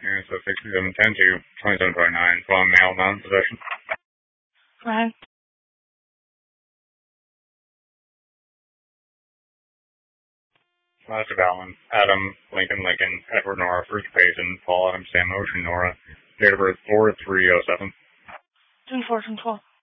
Yeah, so 6710 to 2729, from mail non-possession. Right. Master Allen, Adam, Lincoln, Edward Nora, Bruce Payson, Paul Adam, Sam Ocean, Nora, date of birth 4/3/07. 24/12.